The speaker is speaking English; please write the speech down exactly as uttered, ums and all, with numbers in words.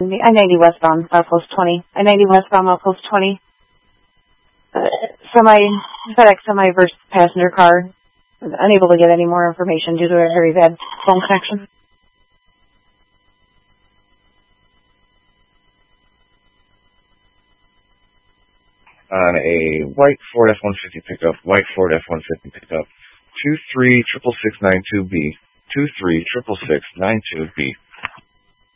I ninety westbound, Milepost twenty. I ninety westbound, Milepost twenty. Uh, semi, FedEx semi versus passenger car. Unable to get any more information due to a very bad phone connection. On a white Ford F one fifty pickup, white Ford F one fifty pickup, two three six six six nine two B, two three six six six nine two B.